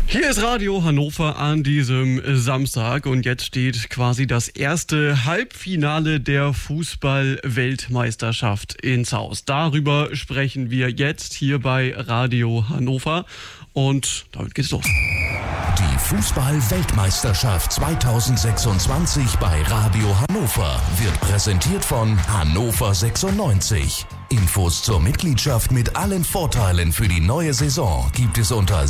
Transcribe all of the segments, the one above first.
Hier ist Radio Hannover an diesem Samstag und jetzt steht quasi das erste Halbfinale der Fußball-Weltmeisterschaft ins Haus. Darüber sprechen wir jetzt hier bei Radio Hannover und damit geht's los. Die Fußball-Weltmeisterschaft 2026 bei Radio Hannover wird präsentiert von Hannover 96. Infos zur Mitgliedschaft mit allen Vorteilen für die neue Saison gibt es unter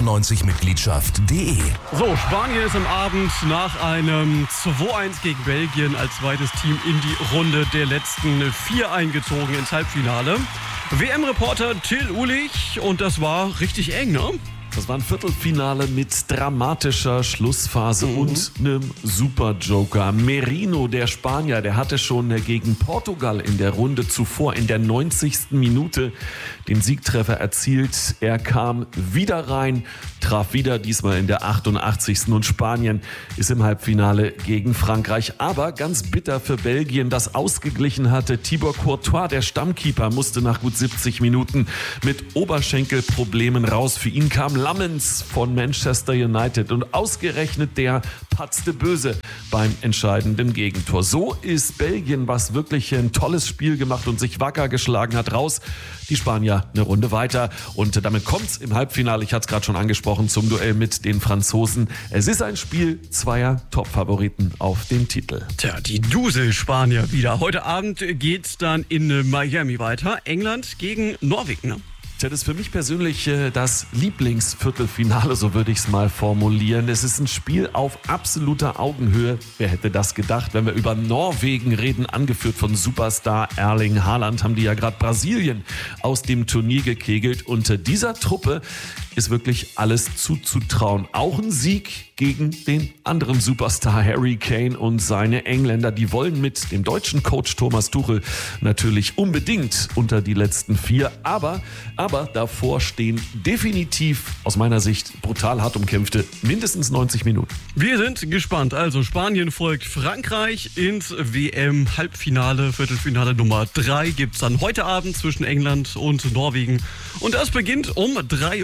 96mitgliedschaft.de. So, Spanien ist am Abend nach einem 2-1 gegen Belgien als zweites Team in die Runde der letzten 4 eingezogen ins Halbfinale. WM-Reporter Till Uhlich und das war richtig eng, ne? Das war ein Viertelfinale mit dramatischer Schlussphase und einem Super-Joker. Merino, der Spanier, der hatte schon gegen Portugal in der Runde zuvor in der 90. Minute den Siegtreffer erzielt. Er kam wieder rein, traf wieder, diesmal in der 88. Und Spanien ist im Halbfinale gegen Frankreich. Aber ganz bitter für Belgien, das ausgeglichen hatte. Thibaut Courtois, der Stammkeeper, musste nach gut 70 Minuten mit Oberschenkelproblemen raus. Für ihn kam Lammens von Manchester United und ausgerechnet der patzte böse beim entscheidenden Gegentor. So ist Belgien, was wirklich ein tolles Spiel gemacht und sich wacker geschlagen hat, raus. Die Spanier eine Runde weiter und damit kommt's im Halbfinale, ich hatte es gerade schon angesprochen, zum Duell mit den Franzosen. Es ist ein Spiel zweier Top-Favoriten auf den Titel. Tja, die Dusel-Spanier wieder. Heute Abend geht's dann in Miami weiter. England gegen Norwegen, ne? Das ist für mich persönlich das Lieblingsviertelfinale, so würde ich es mal formulieren. Es ist ein Spiel auf absoluter Augenhöhe. Wer hätte das gedacht, wenn wir über Norwegen reden, angeführt von Superstar Erling Haaland, haben die ja gerade Brasilien aus dem Turnier gekegelt. Und dieser Truppe ist wirklich alles zuzutrauen. Auch ein Sieg gegen den anderen Superstar Harry Kane und seine Engländer. Die wollen mit dem deutschen Coach Thomas Tuchel natürlich unbedingt unter die letzten 4. Aber davor stehen definitiv aus meiner Sicht brutal hart umkämpfte mindestens 90 Minuten. Wir sind gespannt. Also Spanien folgt Frankreich ins WM-Halbfinale. Viertelfinale Nummer 3 gibt es dann heute Abend zwischen England und Norwegen. Und das beginnt um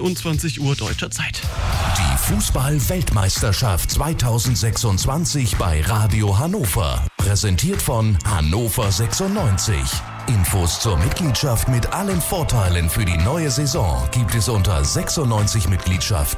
23 Uhr deutscher Zeit. Die Fußball-Weltmeisterschaft 2026 bei Radio Hannover. Präsentiert von Hannover 96. Infos zur Mitgliedschaft mit allen Vorteilen für die neue Saison gibt es unter 96mitgliedschaft.de.